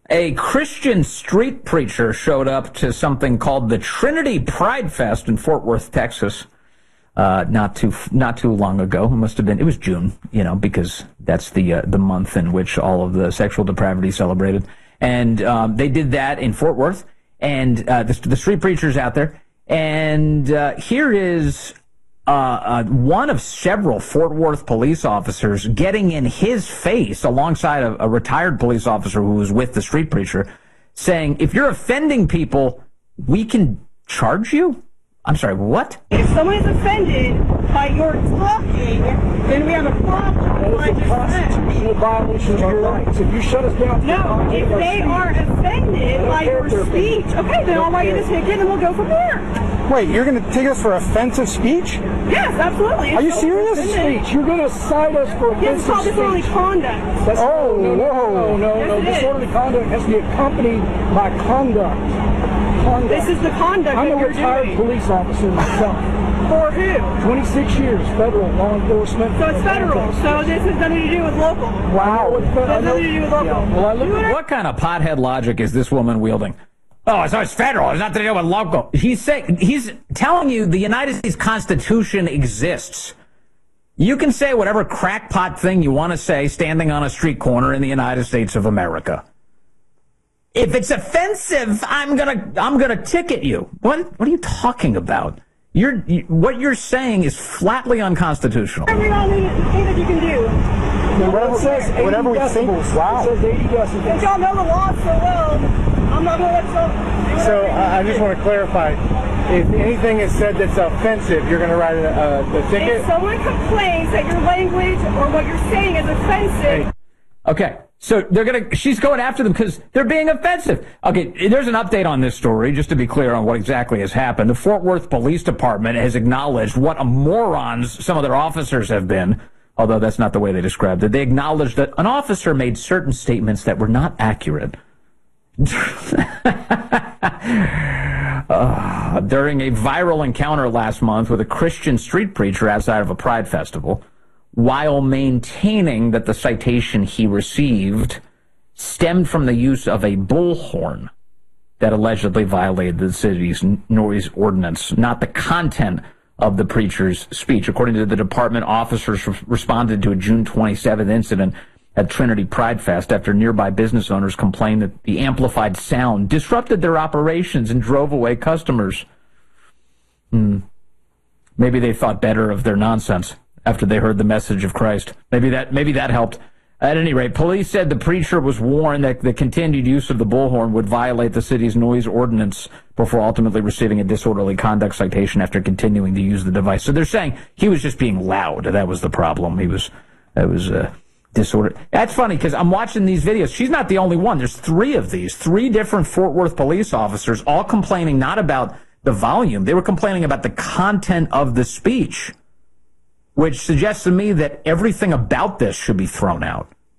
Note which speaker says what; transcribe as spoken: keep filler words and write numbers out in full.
Speaker 1: A Christian street preacher showed up to something called the Trinity Pride Fest in Fort Worth, Texas, uh, not too not too long ago. It must have been, it was June, you know, because that's the uh, the month in which all of the sexual depravity celebrated. And um, they did that in Fort Worth, and uh, the, the street preacher's out there. And uh, here is uh, uh, one of several Fort Worth police officers getting in his face alongside a, a retired police officer who was with the street preacher, saying, if you're offending people, we can charge you? I'm sorry, what?
Speaker 2: If someone is offended by your talking, then we have a problem.
Speaker 3: That is a constitutional violation of your rights. If you shut us down...
Speaker 2: No, if they are offended by your speech, okay, then I'll write you the ticket and we'll go from there.
Speaker 4: Wait, you're going to take us for offensive speech?
Speaker 2: Yes, absolutely.
Speaker 4: Are you serious?
Speaker 3: Speech. You're going to cite us for
Speaker 2: Yes, it's
Speaker 3: offensive
Speaker 2: called disorderly
Speaker 3: speech.
Speaker 2: conduct.
Speaker 3: That's
Speaker 4: Oh,
Speaker 3: no, no,
Speaker 4: whoa.
Speaker 3: no, no,
Speaker 2: Yes,
Speaker 3: no.
Speaker 2: it is.
Speaker 3: Disorderly conduct has to be accompanied by conduct. Conduct.
Speaker 2: This is the conduct
Speaker 3: I'm
Speaker 2: that
Speaker 3: a
Speaker 2: you're
Speaker 3: retired
Speaker 2: doing.
Speaker 3: police officer myself.
Speaker 2: For who?
Speaker 3: twenty-six years, federal law enforcement.
Speaker 2: So it's federal. So this has nothing to do with local.
Speaker 3: Wow.
Speaker 2: It has nothing to do with local.
Speaker 3: Yeah. Well, I look at
Speaker 1: What kind of pothead logic is this woman wielding? Oh, so it's federal. It's nothing to do with local. He's saying, he's telling you the United States Constitution exists. You can say whatever crackpot thing you want to say standing on a street corner in the United States of America. If it's offensive, I'm gonna I'm gonna ticket you. What what are you talking about? You're you, what you're saying is flatly unconstitutional.
Speaker 2: Every only thing that you can do.
Speaker 3: Whatever it says, eighty
Speaker 4: whatever we think-
Speaker 3: decibels.
Speaker 4: wow.
Speaker 3: It says eighty decibels.
Speaker 2: If y'all know the law so well, I'm not going to let you.
Speaker 4: So I I just want to clarify, if anything is said that's offensive, you're going to write a, a, a ticket?
Speaker 2: If someone complains that your language or what you're saying is offensive,
Speaker 1: Okay, so they're gonna. She's going after them because they're being offensive. Okay, there's an update on this story, just to be clear on what exactly has happened. The Fort Worth Police Department has acknowledged what a morons some of their officers have been, although that's not the way they described it. They acknowledged that an officer made certain statements that were not accurate. uh, during a viral encounter last month with a Christian street preacher outside of a Pride festival, while maintaining that the citation he received stemmed from the use of a bullhorn that allegedly violated the city's noise ordinance, not the content of the preacher's speech. According to the department, officers responded to a June twenty-seventh incident at Trinity Pride Fest after nearby business owners complained that the amplified sound disrupted their operations and drove away customers. Hmm. Maybe they thought better of their nonsense after they heard the message of Christ. Maybe that maybe that helped. At any rate, police said the preacher was warned that the continued use of the bullhorn would violate the city's noise ordinance before ultimately receiving a disorderly conduct citation after continuing to use the device. So they're saying he was just being loud. That was the problem. He was, that was uh, disorder. That's funny because I'm watching these videos. She's not the only one. There's three of these, three different Fort Worth police officers, all complaining not about the volume. They were complaining about the content of the speech, which suggests to me that everything about this should be thrown out.